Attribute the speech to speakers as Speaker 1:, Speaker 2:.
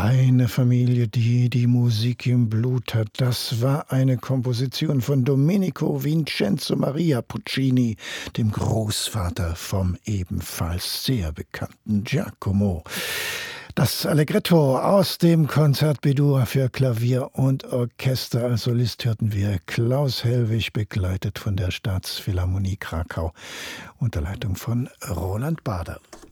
Speaker 1: Eine Familie, die die Musik im Blut hat. Das war eine Komposition von Domenico Vincenzo Maria Puccini, dem Großvater vom ebenfalls sehr bekannten Giacomo. Das Allegretto aus dem Konzert B-Dur für Klavier und Orchester. Als Solist hörten wir Klaus Hellwig, begleitet von der Staatsphilharmonie Krakau unter Leitung von Roland Bader.